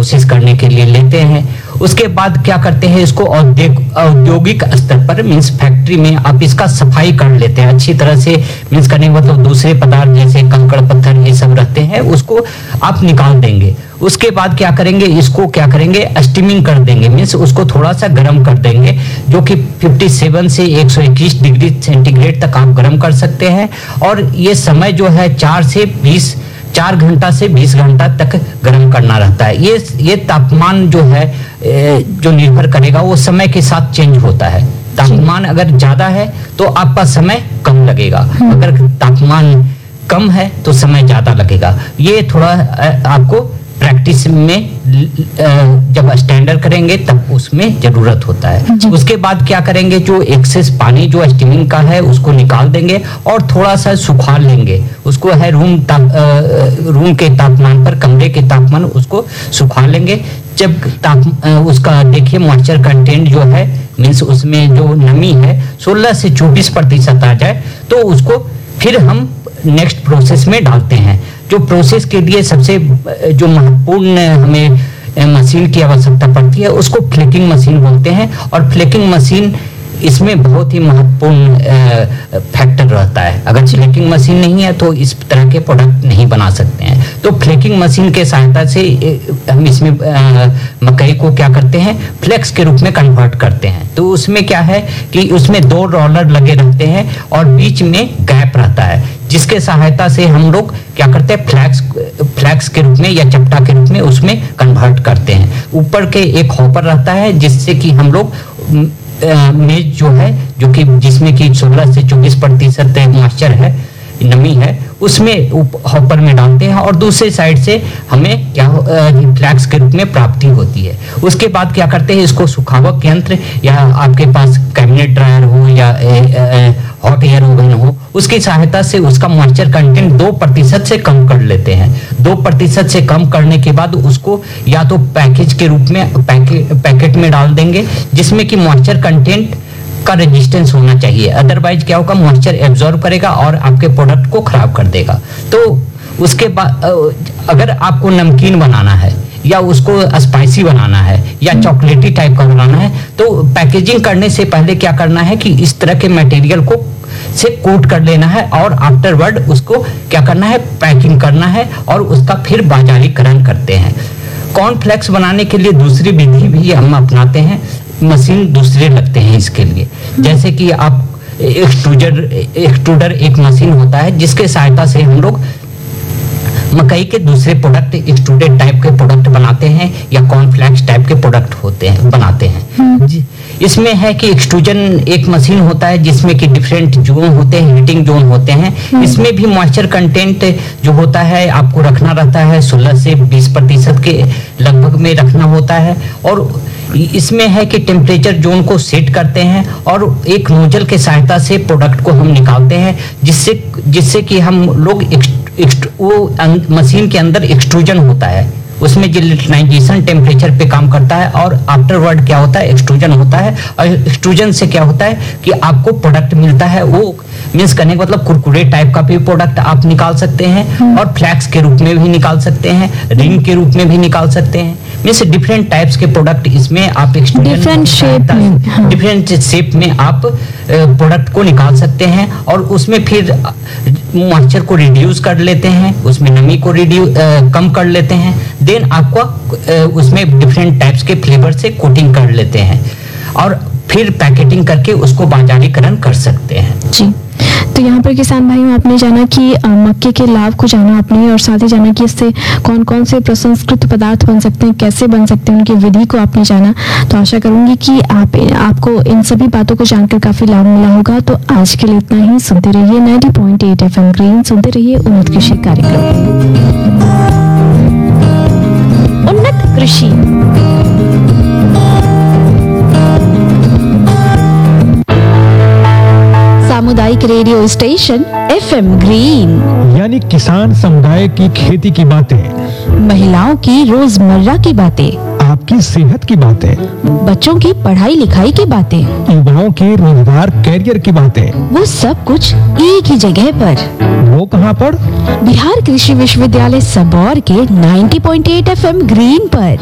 Process करने के लिए लेते हैं। उसके बाद क्या करते हैं, इसको औद्योगिक स्तर पर मीन्स फैक्ट्री में आप इसका सफाई कर लेते हैं अच्छी तरह से। मीन्स करने के मतलब दूसरे पदार्थ जैसे कंकड़ पत्थर ये सब रहते हैं उसको आप निकाल देंगे। उसके बाद क्या करेंगे, इसको क्या करेंगे, स्टीमिंग कर देंगे। मीन्स उसको थोड़ा सा गर्म कर देंगे, जो कि 57 से 121 डिग्री सेंटीग्रेड तक आप गर्म कर सकते हैं। और ये समय जो है 4 घंटा से 20 घंटा तक गर्म करना रहता है। ये तापमान जो है जो निर्भर करेगा वो समय के साथ चेंज होता है। तापमान अगर ज्यादा है तो आपका समय कम लगेगा, अगर तापमान कम है तो समय ज्यादा लगेगा। ये थोड़ा आपको प्रैक्टिस में जब स्टैंडर्ड करेंगे तब उसमें जरूरत होता है। उसके बाद क्या करेंगे, जो एक्सेस पानी जो स्टीमिंग का है उसको निकाल देंगे और थोड़ा सा सुखा लेंगे। उसको है रूम के तापमान पर, कमरे के तापमान उसको सुखा लेंगे। जब उसका देखिए मॉइस्चर कंटेंट जो है मीन्स उसमें जो नमी है 16 से 24% आ जाए तो उसको फिर हम नेक्स्ट प्रोसेस में डालते हैं। जो प्रोसेस के लिए सबसे जो महत्वपूर्ण हमें मशीन की आवश्यकता पड़ती है उसको फ्लेकिंग मशीन बोलते हैं। और फ्लेकिंग मशीन इसमें बहुत ही महत्वपूर्ण फैक्टर रहता है। अगर फ्लेकिंग मशीन नहीं है तो इस तरह के प्रोडक्ट नहीं बना सकते हैं। तो फ्लेकिंग मशीन के सहायता से हम इसमें मकई को क्या करते हैं, फ्लेक्स के रूप में कन्वर्ट करते हैं। तो उसमें क्या है कि उसमें 2 रोलर लगे रहते हैं और बीच में गैप रहता है, जिसके सहायता से हम लोग क्या करते हैं, फ्लैक्स के रूप में या चपटा के रूप में उसमें कन्वर्ट करते हैं। ऊपर के एक हॉपर रहता है जिससे कि हम लोग मेज जो है जो कि जिसमें कि 16 से 24% मॉइस्चर है, नमी है, उसमें हॉपर में डालते हैं और दूसरे साइड से हमें क्या फ्लैक्स के रूप में प्राप्ति होती है। उसके बाद क्या करते हैं, इसको सुखावक यंत्र या आपके पास कैबिनेट ड्रायर हो या हॉट एयर ओवन हो, उसकी सहायता से उसका मॉइस्चर कंटेंट 2% से कम कर लेते हैं। 2% से कम करने के बाद उसको या तो पैकेज के रूप में पैकेट में डाल देंगे जिसमें कि मॉइस्चर कंटेंट का रेजिस्टेंस होना चाहिए, अदरवाइज क्या होगा, मॉइस्चर एब्जॉर्ब करेगा और आपके प्रोडक्ट को खराब कर देगा। तो उसके बाद अगर आपको नमकीन बनाना है या उसको स्पाइसी बनाना है या चॉकलेटी टाइप का बनाना है तो पैकेजिंग करने से पहले क्या करना है कि इस तरह के मटेरियल को से कोट कर लेना है और आफ्टरवर्ड उसको क्या करना है, पैकिंग करना है और उसका फिर बाजारीकरण करते हैं। कॉर्नफ्लेक्स बनाने के लिए दूसरी विधि भी हम अपनाते हैं, मशीन दूसरे लगते हैं इसके लिए। जैसे कि आप एक्सट्रूडर एक मशीन होता है जिसके सहायता से हम लोग मकई के दूसरे प्रोडक्ट एक्सट्रूडेड टाइप के प्रोडक्ट बनाते हैं या कॉर्नफ्लेक्स टाइप के प्रोडक्ट बनाते हैं। इसमें है कि एक्सट्रूजन एक मशीन होता है जिसमें कि डिफरेंट जोन होते हैं, हीटिंग जोन होते हैं। इसमें भी मॉइस्चर कंटेंट जो होता है आपको रखना रहता है 16 से 20% के लगभग में रखना होता है। और इसमें है कि टेम्परेचर जोन को सेट करते हैं और एक नोजल के सहायता से प्रोडक्ट को हम निकालते हैं जिससे कि हम लोग वो मशीन के अंदर एक्सट्रूजन होता है, उसमें जिलेटिनाइजेशन टेम्परेचर पे काम करता है और आफ्टरवर्ड क्या होता है, एक्सट्रूजन होता है। और एक्सट्रूजन से क्या होता है कि आपको प्रोडक्ट मिलता है, वो मीन्स करने का मतलब कुरकुरे टाइप का भी प्रोडक्ट आप निकाल सकते हैं और फ्लैक्स के रूप में भी निकाल सकते हैं, रिंग के रूप में भी निकाल सकते हैं। मीन्स डिफरेंट टाइप्स के प्रोडक्ट इसमें आप डिफरेंट शेप में आप प्रोडक्ट को निकाल सकते हैं और उसमें फिर मॉइस्चर को रिड्यूस कर लेते हैं, उसमें नमी को कम कर लेते हैं। देन आपको उसमें डिफरेंट टाइप्स के फ्लेवर से कोटिंग कर लेते हैं और फिर पैकेटिंग करके उसको बाजारीकरण कर सकते हैं। जी, तो यहाँ पर किसान भाइयों आपने जाना कि मक्के के लाभ को जाना आपने और साथ ही जाना कि इससे कौन कौन से प्रसंस्कृत पदार्थ बन सकते हैं, कैसे बन सकते हैं, उनकी विधि को आपने जाना। तो आशा करूंगी कि आपको इन सभी बातों को जानकर काफी लाभ मिला होगा। तो आज के लिए इतना ही। सुनते रहिए 90.8 FM ग्रीन, सुनते रहिए उन्नत कृषि कार्यक्रम। उन्नत कृषि सामुदायिक रेडियो स्टेशन FM ग्रीन, यानी किसान समुदाय की खेती की बातें, महिलाओं की रोजमर्रा की बातें, आपकी सेहत की बातें, बच्चों की पढ़ाई लिखाई की बातें, युवाओं के रोजगार कैरियर की बातें, वो सब कुछ एक ही जगह पर। वो कहाँ पर? बिहार कृषि विश्वविद्यालय सबौर के 90.8 FM ग्रीन पर।